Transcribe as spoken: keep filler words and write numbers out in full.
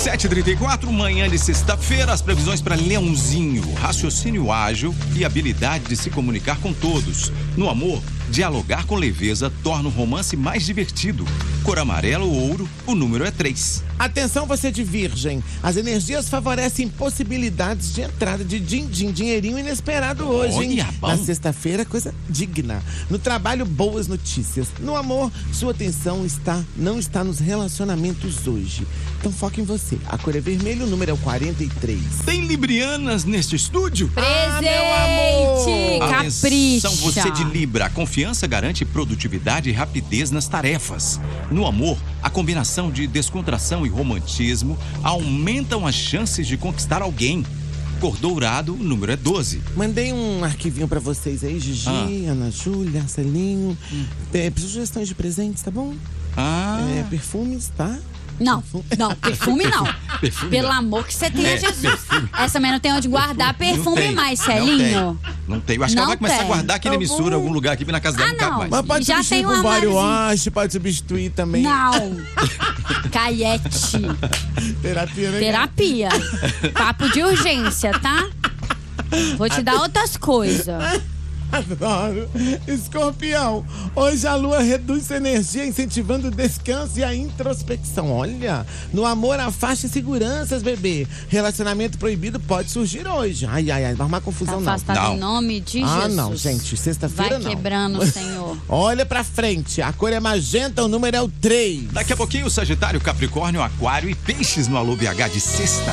sete e trinta e quatro, manhã de sexta-feira, as previsões para Leãozinho, raciocínio ágil e habilidade de se comunicar com todos. No amor, dialogar com leveza torna o romance mais divertido. Cor amarela ou ouro, o número é três. Atenção, você de virgem. As energias favorecem possibilidades de entrada de din-din, dinheirinho inesperado hoje, Olha, hein? bom. Na sexta-feira, coisa digna. No trabalho, boas notícias. No amor, sua atenção está, não está nos relacionamentos hoje. Então foca em você. A cor é vermelha, o número é o quarenta e três. Tem librianas neste estúdio? Presente! Capricha! Atenção, você de Libra. A confiança garante produtividade e rapidez nas tarefas. No amor, a combinação de descontração e romantismo aumentam as chances de conquistar alguém. Cor dourado, o número é doze. Mandei um arquivinho pra vocês aí, Gigi, Ah. Ana Júlia, Marcelinho. Hum. É, preciso de sugestões de presentes, tá bom? Ah, É, perfumes, tá? Não, não, perfume não. Perfume Pelo não. amor que você tenha, É, Jesus. perfume. Essa também não tem onde guardar perfume Não tem, mais, não Celinho. tem, Não tem. Eu acho que Não ela vai começar tem. a guardar aqui na Tá emissora, bom. em algum lugar aqui na casa dela, Ah, não cabe não. mais. Mas pode Já substituir tem um com body armáriozinho. wash, pode substituir também. Não. Caiete. Terapia, né? Terapia. Papo de urgência, tá? Vou te dar outras coisas. Adoro. Escorpião, hoje a lua reduz sua energia, incentivando o descanso e a introspecção. Olha, no amor, afaste seguranças, bebê. Relacionamento proibido pode surgir hoje. Ai, ai, ai, não vai arrumar confusão, não. Afastado Não. em nome de Ah, Jesus. não, gente, sexta-feira Vai não. quebrando, Senhor. Olha pra frente, a cor é magenta, o número é o três. Daqui a pouquinho, Sagitário, Capricórnio, Aquário e Peixes no Alô B H de sexta.